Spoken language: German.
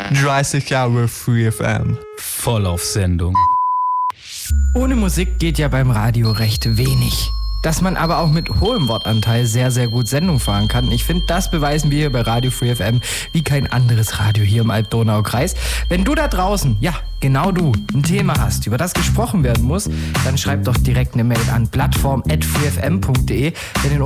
30 Jahre Free FM. Voll auf Sendung. Ohne Musik geht ja beim Radio recht wenig. Dass man aber auch mit hohem Wortanteil sehr, sehr gut Sendung fahren kann. Ich finde, das beweisen wir hier bei Radio Free FM wie kein anderes Radio hier im Alb-Donau-Kreis. Wenn du da draußen, ja, genau du, ein Thema hast, über das gesprochen werden muss, dann schreib doch direkt eine Mail an plattform@freefm.de. Denn in